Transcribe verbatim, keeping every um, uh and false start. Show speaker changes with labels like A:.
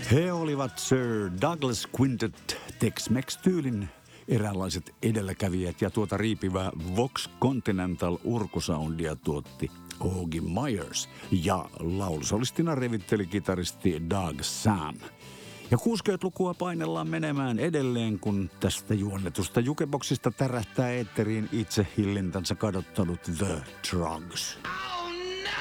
A: He olivat Sir Douglas Quintet Tex-Mex-tyylin eräänlaiset edelläkävijät ja tuota riipivää Vox Continental urkusoundia tuotti Augie Myers ja laulusolistina revitteli kitaristi Doug Sam. Ja kuusikymmentälukua painellaan menemään edelleen, kun tästä juonnetusta jukeboksista tärähtää eetteriin itse hillintänsä kadottanut The Trugs.